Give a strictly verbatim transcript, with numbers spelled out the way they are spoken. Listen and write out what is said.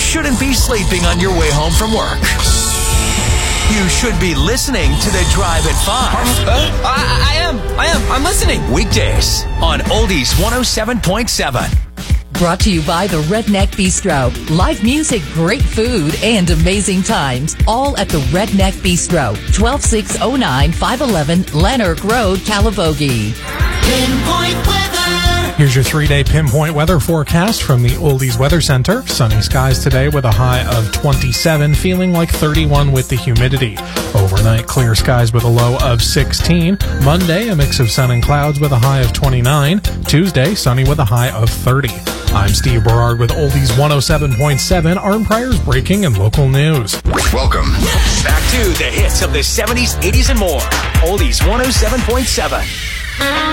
shouldn't be sleeping on your way home from work. You should be listening to The Drive at five. Uh, I, I am. I am. I'm listening. Weekdays on Oldies one oh seven point seven. Brought to you by the Redneck Bistro. Live music, great food, and amazing times. All at the Redneck Bistro. twelve six oh nine, five eleven Lanark Road, Calivogie. Pinpoint weather. Here's your three-day pinpoint weather forecast from the Oldies Weather Center. Sunny skies today with a high of twenty-seven, feeling like thirty-one with the humidity. Overnight, clear skies with a low of sixteen. Monday, a mix of sun and clouds with a high of twenty-nine. Tuesday, sunny with a high of thirty. I'm Steve Berard with Oldies one oh seven point seven, Arm Prior's breaking and local news. Welcome back to the hits of the seventies, eighties, and more. Oldies one oh seven point seven.